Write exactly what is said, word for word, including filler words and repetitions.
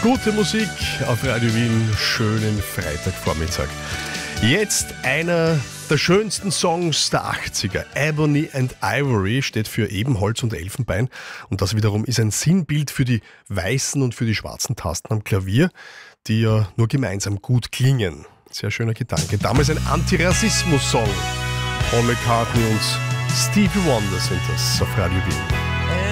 Gute Musik auf Radio Wien, schönen Freitagvormittag. Jetzt einer der schönsten Songs der achtziger. Ebony and Ivory steht für Ebenholz und Elfenbein. Und das wiederum ist ein Sinnbild für die weißen und für die schwarzen Tasten am Klavier, die ja nur gemeinsam gut klingen. Sehr schöner Gedanke. Damals ein Antirassismus-Song. Paul McCartney und Stevie Wonder sind das auf Radio Wien.